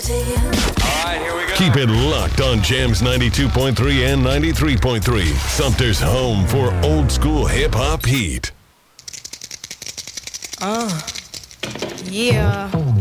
right, here we go. Keep it locked on Jams 92.3 and 93.3. Sumter's home for old school hip hop heat. Yeah.